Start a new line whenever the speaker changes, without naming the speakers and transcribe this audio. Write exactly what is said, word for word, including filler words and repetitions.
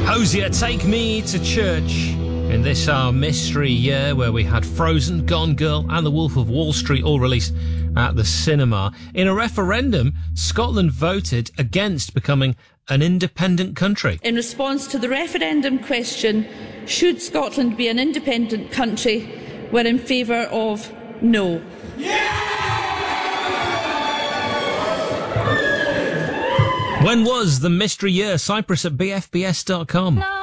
Hosier, Take Me to Church. In this our mystery year where we had Frozen, Gone Girl and The Wolf of Wall Street all released at the cinema. In a referendum, Scotland voted against becoming an independent country.
In response to the referendum question, should Scotland be an independent country, we're in favour of no.
When was the mystery year? Cyprus at b f b s dot com.